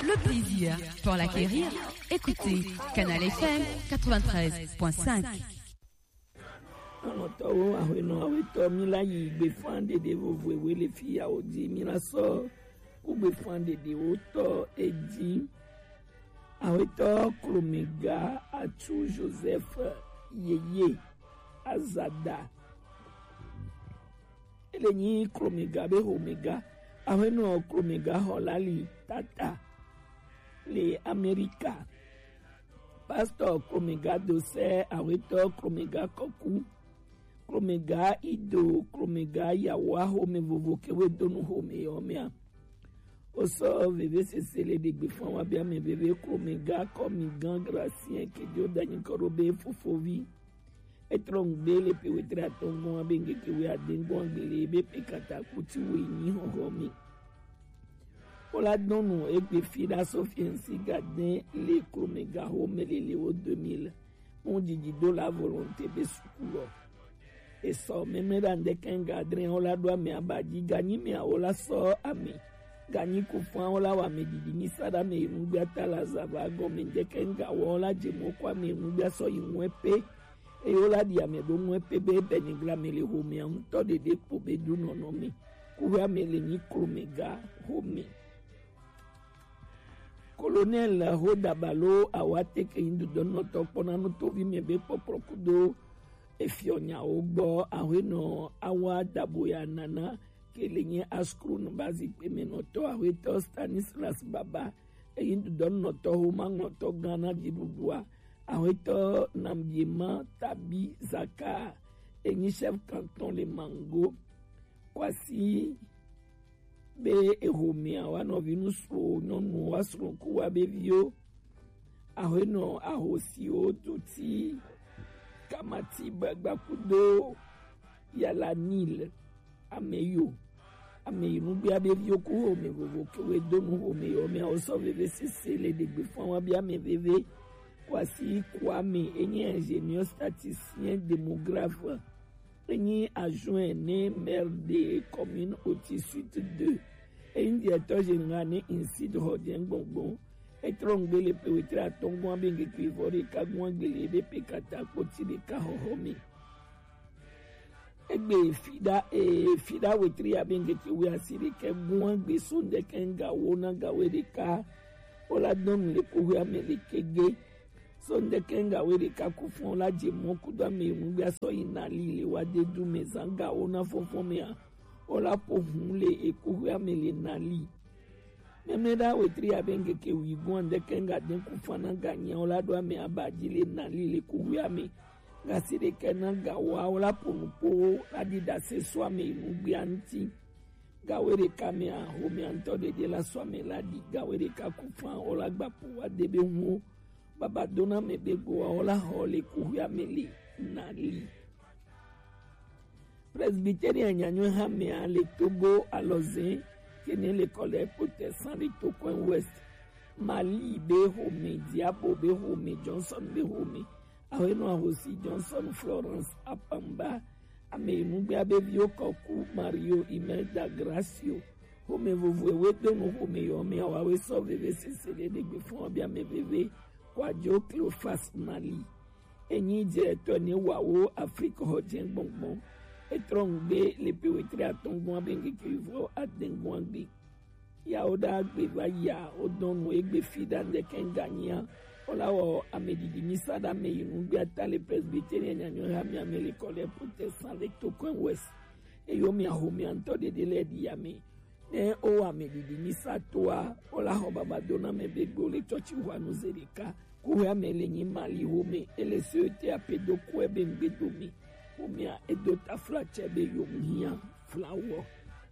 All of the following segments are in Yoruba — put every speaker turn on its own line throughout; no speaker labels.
le plaisir pour l'acquérir. Écoutez Canal FM 93.5.
Anoto ahweno aweto milayi gbe fande de vovowe le fi ya odi miraso ugbe fande de oto eji aweto Kromega Atu Joseph Yeye Azada elenyi Kromega be Omega ahweno Kromega holali tata le America Pastor Kromega dose aweto Kromega koku Kromega ido Kromega yawa home vovoke we donu home yomia oso veve sesele de gbefan wa bia me veve Kromega komigan gracien ke dio danyi korobe fofovi etrongbe le pe wetra tongo abenge ke we adengo angele be pekata kuti we ni homi ola donu egbe fida sofiensi gaden le Kromega home le o 2000 on didi do la volonté be sukulo et so memera ndeken gadren ola do me abaji gani me ola so ami gani kufan ola wa me didi ni sada me ngba tala zava go me ndeken ga ola jemo kwa me ngba so yinwepe e ola dia me do nwepe be benigla me le homi an to de po be du no me kuwa me le ni Kromega homi Colonel Hodabalo awate ke indu dono to pona no to vi me be poprokudo efionya ogbo ahweno awa daboya nana kelenye askrun bazi pemenoto ahweto Stanislas Baba eyindu dono to homa ngoto gana jibudwa ahweto nambiema Tabi Zaka enyi chef canton le Mango kwasi be ehomia wano vinusro nonu wasro kuwa bevio ahweno ahosio tuti kamati bagbakudo yala Nil ameyo bia bevio ku home vovoke we donu home yo me oso veve sisele de gbefan wa bia me veve kwasi Kwame enyi ingénieur statisticien démographe enyi adjoint né maire de commune Oti Sud 2 et un directeur général né Incide Hodien Bongbon etrongbe le pewetra tongo abenge kwivori kagwa ngele be pekata koti de kahohomi egbe fida wetri abenge kwe asiri ke gwa ngbe sonde kenga wona gawe de ka ola don le kuwa amele kege sonde kenga we de ka kufon la jemo kuda me ngbe so inali le wade du mezanga ona fonfomia ola pohunle ekuwa amele nali memeda wetri abenge ke wigwande kenga den kufana ganya ola do ame abajile na lile kuwiame gasire kenanga wa ola ponupo adida se swame nubianti gawere kame a homi anto de la swame la di gawere ka kufan ola gbapo wa debe hu baba dona mebego ola hole kuwiame li nali Presbyterian nyanyo hame a le Togo aloze kene l'école protestant de Tokoin Ouest Mali be home Diabo be home Johnson be home aweno ahosi Johnson Florence Apamba amenu be abevio koku Mario Imelda Gracio home vovowe do no home yo me awe so veve sesele de gbefon bia me veve kwajo Cleophas Mali enyi directeur ni wawo Afrique Hodien Bongbon etrongbe le pewetri atongo abenge kivro adengwangbi ya oda gbe vaya odonu egbe fida de kengania olawo amedidi misada me yunugbe atale presbyterian nyanyo hami amele kole protestant le Tokoin West eyomi ahomi anto de ledi yami ne o amedidi misatoa olaho babadona mebego le chochi wanu zerika kuwe amele nyi Mali home ele sete apedo kwebe mbedomi umia edota flachebe yomia flower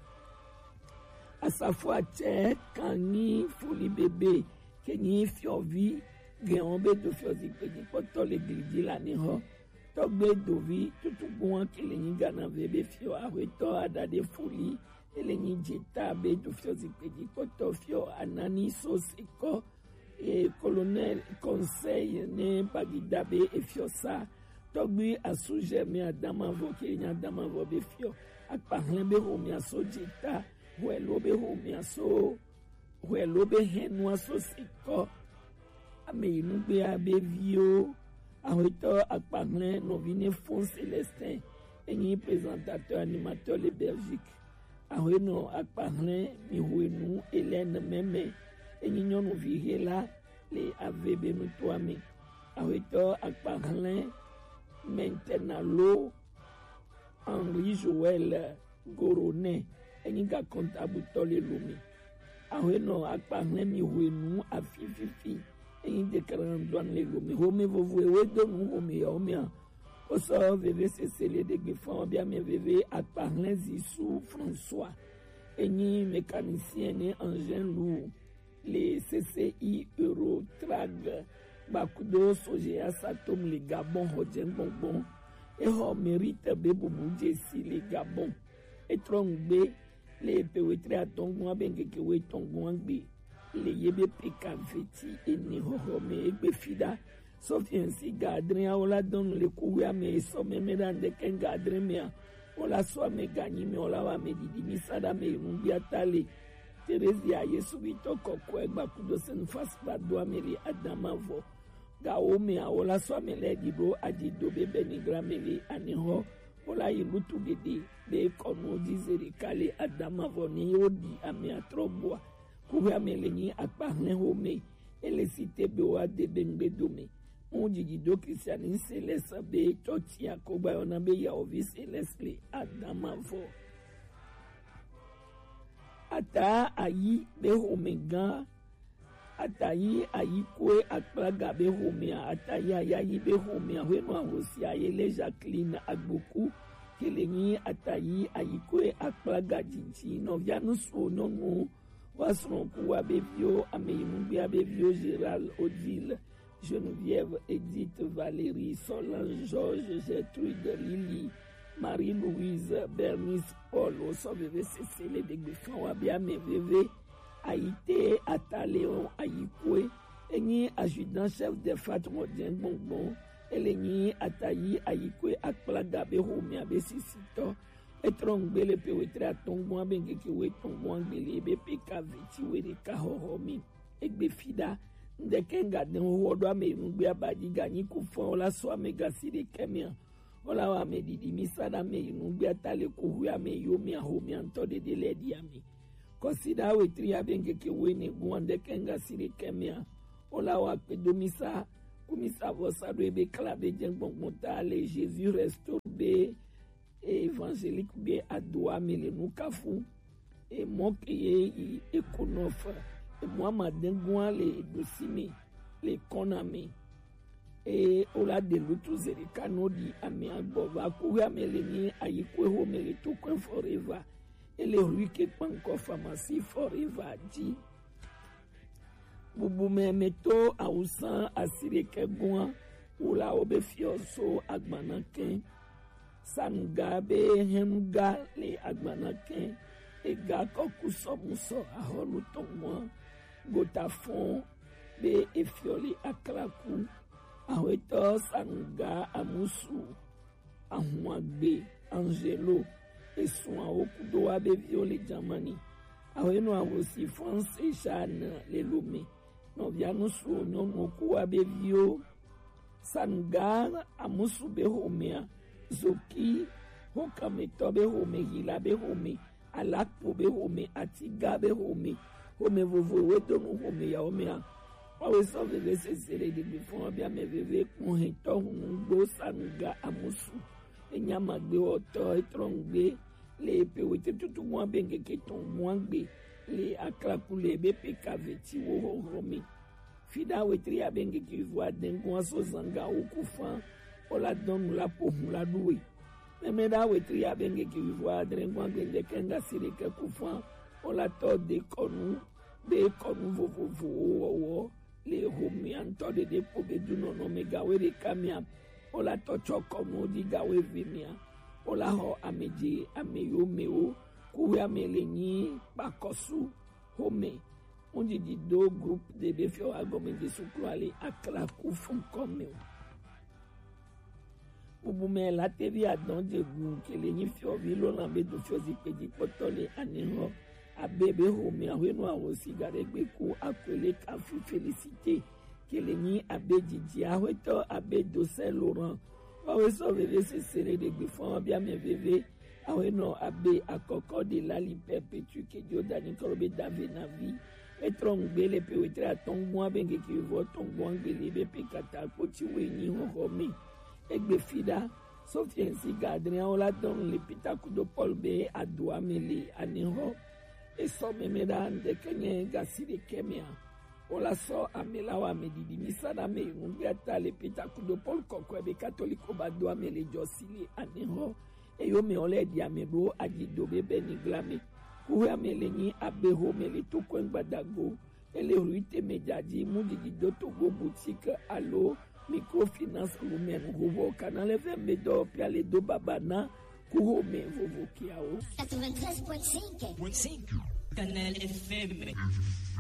asafo che kani foli bebe kenyi fiovi geombe do fiozi pedi poto le glidi la ni ho togbe dovi tutugun kelenyi gana bebe fio aweto adade foli elenyi jeta be do fiozi pedi poto fio anani sosiko e colonel conseil ne bagidabe e fiosa togbi asuje me adama voke nya adama vobefio akpahlen be homi aso jeta welo be homi aso Huelo be henua sosiko. Ame inugbe abe vio. Ahoito akpangle novine Fond Célestin. Eni présentateur animateur le Belgique. Ahoino akpangle mi huenu Hélène Meme. Eni nyono vihela le avebe no toame. Ahoito akpangle maintenant l'eau Henri Joël Goronet eni ga comptable tole lumi ahoeno akpangle mi huenu afififi eni de karandwan le lumi home vovu ewedo nu home ya home oso veve sesele de gbefan bia me veve akpangle Zissou François eni mécanicien ne engin lourd les CCI Eurotrag Bakudo Sogea Satom le Gabon Hodjen Bonbon et ho mérite Beboubou Jessi le Gabon et Trongbe les Pewetre à Tongon Bengekewe Tongon Angbe les Yebe Pekaveti et Nihome et Befida sauf ainsi Gadrin Ola donne le Kouya mais somme medan de Ken Gadrin mea Ola soit me gagné mais Ola wa me didi misada me Mumbiatale Teresia Yesu Vito Kokwe Bakudo Senfas Badwa Meli Adamavo Gaome Ola soit me ledi bro Adido Bebe Nigra Meli Aniho Ola Ilutu Gede Be Kono Dizeri Kale Adamavo Ni Odi Ame Atrobwa Kouya Meleni Akparne Home Ele Site Bewa de Bengbe Dome Ondigido Christianin Céleste Be Totia Koba Yonabe Yaovi Céleste Adamavo Ata ayi be homega atayi ayi kwe akplaga be homea atayi ayi be homea weno ahosi ayele Jacqueline Agboku keleni atayi ayi kwe akplaga jinji no vianu so no no wasron kuwa be vio ameyimbi abe vio Gérald Odile Geneviève Edith Valérie Solange Georges Gertrude Lily Marie-Louise, Bernice, Paul, au sauvé Cécile de Gbefan, Wabia, Meveve, Haïté, Ataléon, Aïkoué, Eni, adjudant-chef de Fatmodien Bonbon, Eleni, Atayi, Aïkoué, Akplagabe, Homi, Abe Sisito, Etrongbe, le Pewetre, Atongon, Bengekiwe, Tongon, Belebe, Pekaveti, Wereka, Homi, Egbefida, Ndekenga, Denwodo, Amerungbe, Abadi, Gani, Koufon, Ola, Soa, Megasi, de Kemia, Ola wa me didi misada me inubia tale kuhuya me yomi a homi antode de ledi ami. Kosida we triya bengeke wene guande kenga siri kemia. Ola wa pedomisa kumisa vosado ebe klabe jengbong montale Jésus restaure be évangélique be adoua me le nukafu e monkeye ekonofa e Mohamed Ngouale dosimi le konami. Et ola de l'utuzeri kanodi ame agbova kouya meleni ayikwe ho meleto kwen forever ele ruike panko pharmacie forever di bubu memeto ausan asire kegwa ola obe fioso agbanake sanga be henuga le agbanake e ga koku somuso aholu tonwa gotafon be efioli akraku Aweto Sanga Amusu Ahumagbe Angelo Esua Okudo Abe Viole Jamani Aweno Awosi France Shana Lelume Noviano Su Nonoku Abe Vio Sanga Amusu Behomea Zoki Hokameto Behome Hila Behome Alakpo Behome Atiga Behome Home Vovo Weto no Home ya Homea Awe so veve sesele de bifon bia me veve kon hito hungo sanga amusu enyama gbe oto etrongbe le pewete tutu mwa benge keton mwangbe le akrapule be pekaveti wo romi fida wetri abenge ki voa dengo aso zanga okufa ola don la po la duwe me da wetri abenge ki voa dengo ngende kenga sirike kufa ola to de konu be konu vovo le homi antode de pobe duno no megawe de kamia ola tocho kono di gawe vimia ola ho ameji ameyo meo kuwe ameleni bakosu home onde di do groupe de befio agome de sukluale akla kufon komeo ubume la tevi adon de gun keleni fio vilo lambe do fio zipedi potole aniho abebe home ahweno ahosi garegbe ku akwele kafi félicité kelenyi abe Didi ahweto abe Dosel Laurent wawe so veve se sere de gbefon bia me veve ahweno abe akoko de lali perpétue ke Jodani korobe dave na vie etron gbele pe wetra tongwa benge ki vo tongwa gbele be pe kata poti weni home egbe fida Sofiensi Adrien ola don le pitaku do Paul be adwa mele aneho e so memeda de kenye gasi de kemia ola so amela wa medidi misada me ngata le pitaku do Paul kokwe be katoliko badwa mele josili aneho e yo me ole dia mebo ajido be beniglame kuwe amele ni abeho mele to kwengbadago ele ruite mejaji mudidi do to go boutique allo microfinance lumen robo canal FM do piale do babana kuho me vovo kiao
93.5 Canal FM